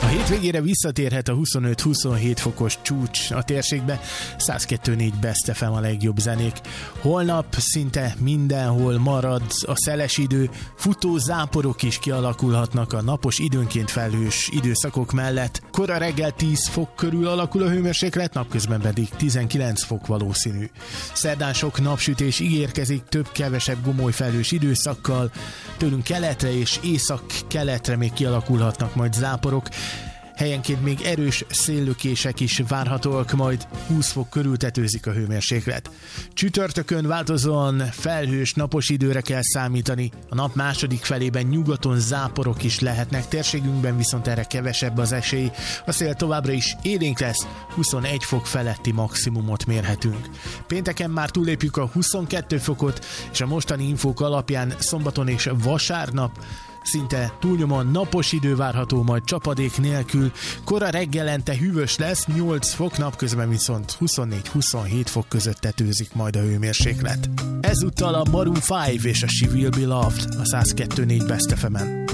Hétvégére visszatérhet a 25-27 fokos csúcs a térségbe, 102.4 Best FM a legjobb zenék. Holnap szinte mindenhol marad a szeles idő, futó záporok is kialakulhatnak a napos, időnként felhős időszakok mellett. Kora reggel 10 fok körül alakul a hőmérséklet, napközben pedig 19 fok valószínű. Szerdán sok napsütés ígérkezik, több-kevesebb gomoly felhős időszakkal, tőlünk keletre és észak-keletre még kialakulhatnak majd záporok. Helyenként még erős széllökések is várhatóak, majd 20 fok körül tetőzik a hőmérséklet. Csütörtökön változóan felhős, napos időre kell számítani. A nap második felében nyugaton záporok is lehetnek, térségünkben viszont erre kevesebb az esély. A szél továbbra is élénk lesz, 21 fok feletti maximumot mérhetünk. Pénteken már túllépjük a 22 fokot, és a mostani infók alapján szombaton és vasárnap szinte túlnyomóan napos idő várható, majd csapadék nélkül. Kora reggelente hűvös lesz, 8 fok, napközben viszont 24-27 fok között tetőzik majd a hőmérséklet. Ezúttal a Maroon 5 és a She Will Be Loved a 102.4 Best FM-en.